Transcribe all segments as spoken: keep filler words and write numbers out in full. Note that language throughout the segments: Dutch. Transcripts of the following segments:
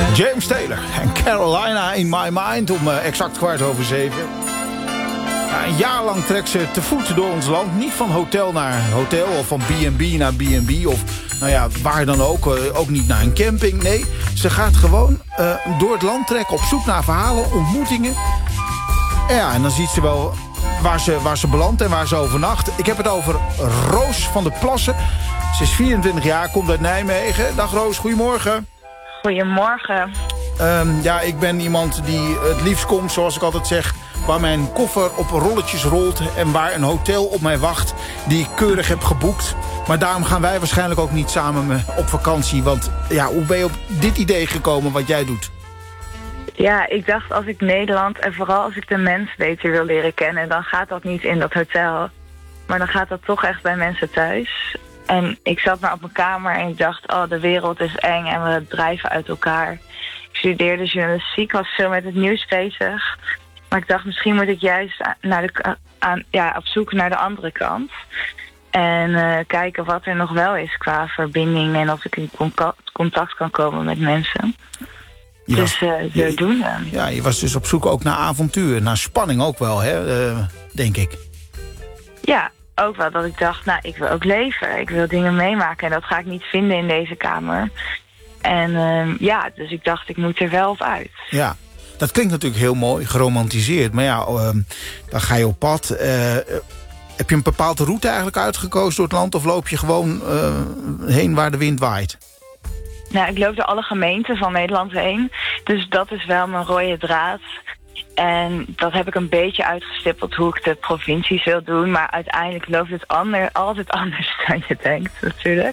James Taylor en Carolina in My Mind om uh, exact kwart over zeven. Uh, een jaar lang trekt ze te voet door ons land. Niet van hotel naar hotel of van B en B naar B en B of nou ja, waar dan ook. Uh, ook niet naar een camping. Nee, ze gaat gewoon uh, door het land trekken op zoek naar verhalen, ontmoetingen. Ja, en dan ziet ze wel waar ze, waar ze belandt en waar ze overnacht. Ik heb het over Roos van der Plassen. Ze is vierentwintig jaar, komt uit Nijmegen. Dag Roos, goedemorgen. Goedemorgen. Um, ja, ik ben iemand die het liefst komt, zoals ik altijd zeg, waar mijn koffer op rolletjes rolt en waar een hotel op mij wacht die ik keurig heb geboekt. Maar daarom gaan wij waarschijnlijk ook niet samen op vakantie. Want ja, hoe ben je op dit idee gekomen wat jij doet? Ja, ik dacht als ik Nederland en vooral als ik de mens beter wil leren kennen, dan gaat dat niet in dat hotel. Maar dan gaat dat toch echt bij mensen thuis. En ik zat maar op mijn kamer en ik dacht, oh, de wereld is eng en we drijven uit elkaar. Ik studeerde journalistiek, was veel met het nieuws bezig. Maar ik dacht, misschien moet ik juist naar de, aan, ja, op zoek naar de andere kant. En uh, kijken wat er nog wel is qua verbinding en of ik in contact, contact kan komen met mensen. Je dus was, uh, je, doen. Ja, je was dus op zoek ook naar avontuur, naar spanning ook wel, hè, uh, denk ik. Ja, ook wel dat ik dacht, nou, ik wil ook leven. Ik wil dingen meemaken en dat ga ik niet vinden in deze kamer. En uh, ja, dus ik dacht, ik moet er wel op uit. Ja, dat klinkt natuurlijk heel mooi, geromantiseerd. Maar ja, uh, dan ga je op pad. Uh, heb je een bepaalde route eigenlijk uitgekozen door het land, of loop je gewoon uh, heen waar de wind waait? Nou, ik loop door alle gemeenten van Nederland heen. Dus dat is wel mijn rode draad. En dat heb ik een beetje uitgestippeld hoe ik de provincies wil doen. Maar uiteindelijk loopt het ander, altijd anders dan je denkt, natuurlijk.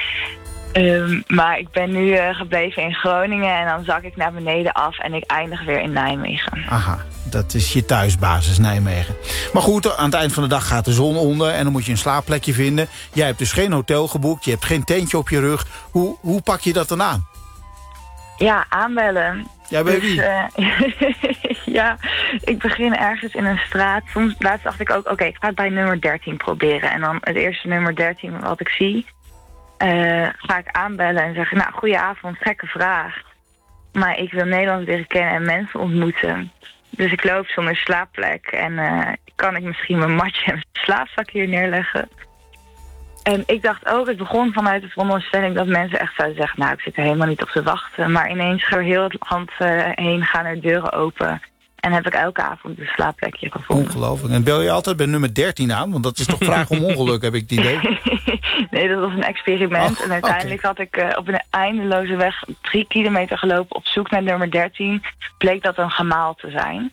Um, maar ik ben nu uh, gebleven in Groningen en dan zak ik naar beneden af en ik eindig weer in Nijmegen. Aha, dat is je thuisbasis, Nijmegen. Maar goed, aan het eind van de dag gaat de zon onder en dan moet je een slaapplekje vinden. Jij hebt dus geen hotel geboekt, je hebt geen tentje op je rug. Hoe, hoe pak je dat dan aan? Ja, aanbellen. Ja, bij dus, wie? Uh, ja, ik begin ergens in een straat. Soms laatst dacht ik ook, oké, okay, ik ga het bij nummer dertien proberen. En dan het eerste nummer dertien wat ik zie, uh, ga ik aanbellen en zeggen, nou, goedenavond, gekke vraag. Maar ik wil Nederland leren kennen en mensen ontmoeten. Dus ik loop zonder slaapplek en uh, kan ik misschien mijn matje en mijn slaapzak hier neerleggen. En ik dacht ook, het begon vanuit de veronderstelling dat mensen echt zouden zeggen, nou, ik zit er helemaal niet op te wachten. Maar ineens door heel het land uh, heen gaan er deuren open. En heb ik elke avond een slaapplekje gevonden. Ongelooflijk. En bel je altijd bij nummer dertien aan? Want dat is toch vraag om ongeluk, heb ik het idee. Nee, dat was een experiment. Oh, en uiteindelijk okay. had ik uh, op een eindeloze weg drie kilometer gelopen op zoek naar nummer dertien. Bleek dat een gemaal te zijn.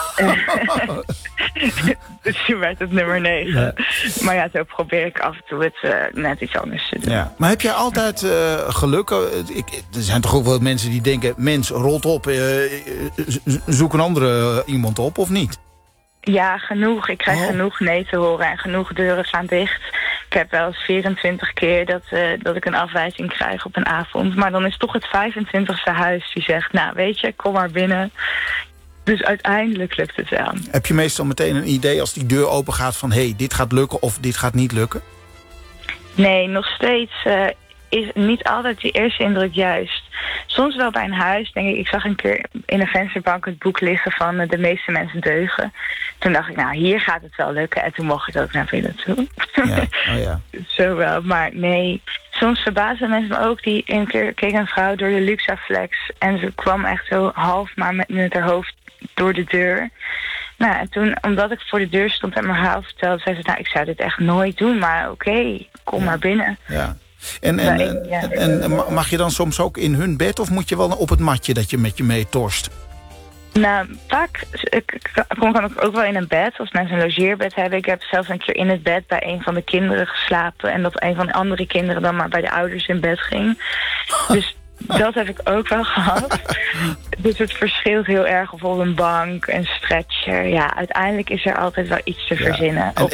Dus toen werd het nummer negen. Ja. Maar ja, zo probeer ik af en toe het uh, net iets anders te doen. Ja. Maar heb jij altijd uh, geluk? Ik, er zijn toch ook wel mensen die denken, mens, rolt op, uh, zoek een andere uh, iemand op, of niet? Ja, genoeg. Ik krijg oh. genoeg nee te horen en genoeg deuren gaan dicht. Ik heb wel eens vierentwintig keer dat, uh, dat ik een afwijzing krijg op een avond. Maar dan is toch het vijfentwintigste huis die zegt, nou weet je, kom maar binnen. Dus uiteindelijk lukt het wel. Heb je meestal meteen een idee als die deur open gaat van, hé, hey, dit gaat lukken of dit gaat niet lukken? Nee, nog steeds uh, is niet altijd die eerste indruk juist. Soms wel bij een huis, denk ik. Ik zag een keer in een vensterbank het boek liggen van uh, De meeste mensen deugen. Toen dacht ik, nou, hier gaat het wel lukken. En toen mocht ik ook naar binnen toe. Ja. Oh, ja. Zo wel, maar nee. Soms verbazen mensen me ook. Die een keer keek een vrouw door de Luxaflex. En ze kwam echt zo half maar met, met haar hoofd door de deur. Nou, en toen, omdat ik voor de deur stond en mijn verhaal vertelde, zei ze, nou, ik zou dit echt nooit doen, maar oké, okay, kom ja. maar binnen. Ja. En, en, en, ja. en, en mag je dan soms ook in hun bed, of moet je wel op het matje dat je met je mee torst? Nou, vaak kom ik ook wel in een bed, als mensen een logeerbed hebben. Ik heb zelfs een keer in het bed bij een van de kinderen geslapen en dat een van de andere kinderen dan maar bij de ouders in bed ging. Dus dat heb ik ook wel gehad. Dus het verschilt heel erg of op een bank, een stretcher. Ja, uiteindelijk is er altijd wel iets te verzinnen. Ja. En